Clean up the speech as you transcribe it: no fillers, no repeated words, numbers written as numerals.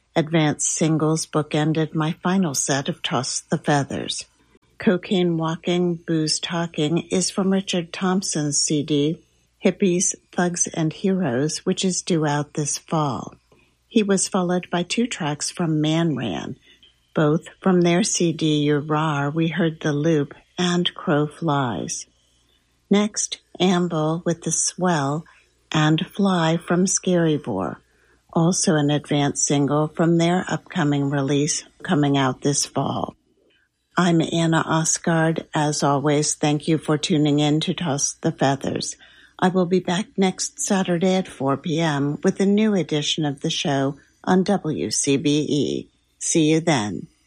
advanced singles bookended my final set of Toss the Feathers. Cocaine Walking, Booze Talking is from Richard Thompson's CD, Hippies, Thugs, and Heroes, which is due out this fall. He was followed by 2 tracks from Man Ran. Both from their CD Urar, we heard The Loop and Crow Flies. Next, Amble with The Swell and Fly from Scarivore, also an advanced single from their upcoming release coming out this fall. I'm Anna Osgard. As always, thank you for tuning in to Toss the Feathers. I will be back next Saturday at 4 p.m. with a new edition of the show on WCBE. See you then.